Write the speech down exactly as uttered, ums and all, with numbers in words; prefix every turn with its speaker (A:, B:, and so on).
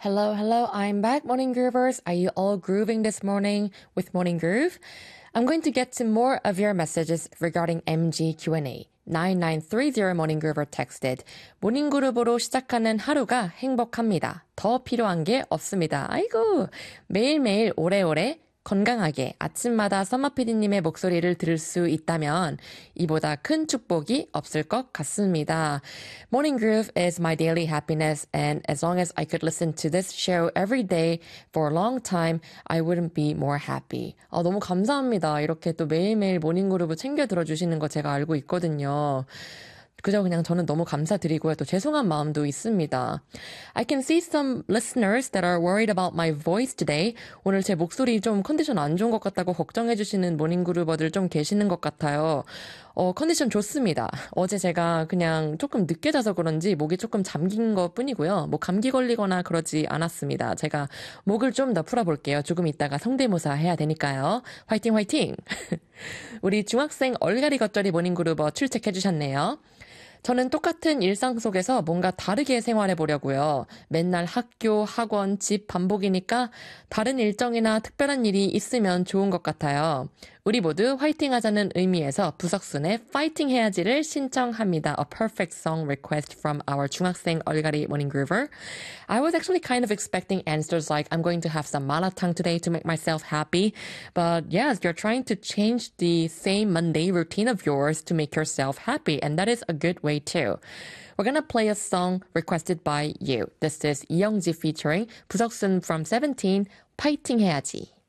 A: Hello, hello, I'm back, Morning Groovers. Are you all grooving this morning with Morning Groove? I'm going to get to more of your messages regarding M G Q and A. nine nine three zero Morning Groover texted, 모닝그룹으로 시작하는 하루가 행복합니다. 더 필요한 게 없습니다. 아이고, 매일매일 오래오래 건강하게 아침마다 썸머피디님의 목소리를 들을 수 있다면 이보다 큰 축복이 없을 것 같습니다. Morning Groove is my daily happiness and as long as I could listen to this show every day for a long time, I wouldn't be more happy. 아, 너무 감사합니다. 이렇게 또 매일매일 모닝그루브 챙겨 들어주시는 거 제가 알고 있거든요. 그저 그냥 저는 너무 감사드리고요. 또 죄송한 마음도 있습니다. I can see some listeners that are worried about my voice today. 오늘 제 목소리 좀 컨디션 안 좋은 것 같다고 걱정해 주시는 모닝그루버들 좀 계시는 것 같아요. 어, 컨디션 좋습니다. 어제 제가 그냥 조금 늦게 자서 그런지 목이 조금 잠긴 것 뿐이고요. 뭐 감기 걸리거나 그러지 않았습니다. 제가 목을 좀 더 풀어볼게요. 조금 있다가 성대모사 해야 되니까요. 화이팅 화이팅! 우리 중학생 얼갈이 겉절이 모닝그루버 출첵해 주셨네요. 저는 똑같은 일상 속에서 뭔가 다르게 생활해 보려고요. 맨날 학교, 학원, 집 반복이니까 다른 일정이나 특별한 일이 있으면 좋은 것 같아요. 우리 모두 화이팅 하자는 의미에서 부석순의 파이팅 해야지를 신청합니다. A perfect song request from our 중학생 얼갈이 morning groover. I was actually kind of expecting answers like I'm going to have some malatang today to make myself happy. But yes, you're trying to change the same Monday routine of yours to make yourself happy. And that is a good way too. We're gonna play a song requested by you. This is 이영지 featuring 부석순 from seventeen, 파이팅 해야지.